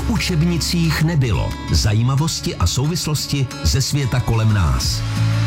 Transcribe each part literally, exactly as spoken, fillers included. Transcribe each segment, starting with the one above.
v učebnicích nebylo. Zajímavosti a souvislosti ze světa kolem nás.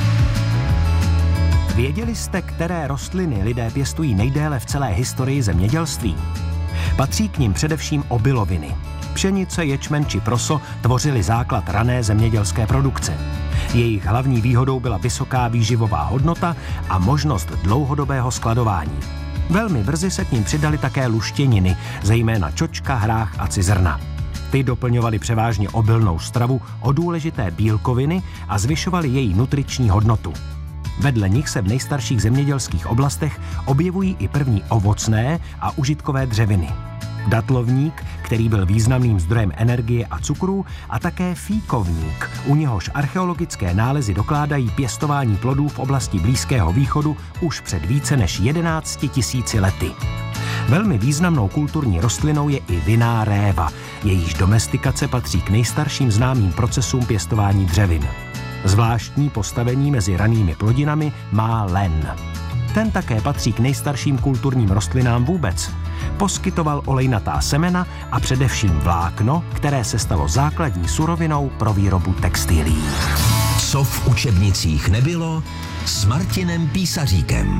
Věděli jste, které rostliny lidé pěstují nejdéle v celé historii zemědělství? Patří k nim především obiloviny. Pšenice, ječmen či proso tvořily základ rané zemědělské produkce. Jejich hlavní výhodou byla vysoká výživová hodnota a možnost dlouhodobého skladování. Velmi brzy se k nim přidaly také luštěniny, zejména čočka, hrách a cizrna. Ty doplňovaly převážně obilnou stravu o důležité bílkoviny a zvyšovaly její nutriční hodnotu. Vedle nich se v nejstarších zemědělských oblastech objevují i první ovocné a užitkové dřeviny. Datlovník, který byl významným zdrojem energie a cukrů, a také fíkovník, u něhož archeologické nálezy dokládají pěstování plodů v oblasti Blízkého východu už před více než jedenácti tisíci lety. Velmi významnou kulturní rostlinou je i vinná réva, jejíž domestikace patří k nejstarším známým procesům pěstování dřevin. Zvláštní postavení mezi ranými plodinami má len. Ten také patří k nejstarším kulturním rostlinám vůbec. Poskytoval olejnatá semena a především vlákno, které se stalo základní surovinou pro výrobu textilií. Co v učebnicích nebylo, s Martinem Písaříkem.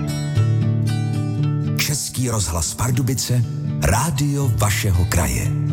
Český rozhlas Pardubice, rádio vašeho kraje.